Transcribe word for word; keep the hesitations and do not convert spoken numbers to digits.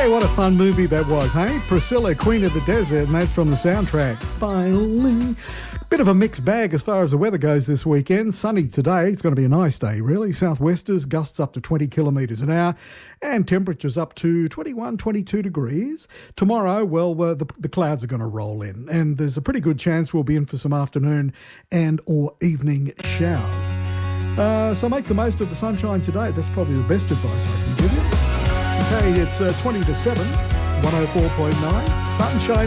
Hey, what a fun movie that was, hey? Priscilla, Queen of the Desert, and that's from the soundtrack. Finally. Bit of a mixed bag as far as the weather goes this weekend. Sunny today. It's going to be a nice day, really. Southwesters, gusts up to twenty kilometres an hour, and temperatures up to twenty-one, twenty-two degrees. Tomorrow, well, uh, the, the clouds are going to roll in, and there's a pretty good chance we'll be in for some afternoon and or evening showers. Uh, so make the most of the sunshine today. That's probably the best advice I can give you. Okay, it's uh, twenty to seven, one oh four point nine, sunshine.